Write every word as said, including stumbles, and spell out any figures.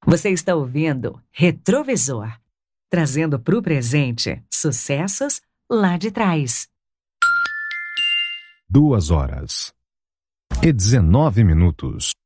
Você está ouvindo Retrovisor, trazendo para o presente sucessos lá de trás. Duas horas e dezenove minutos.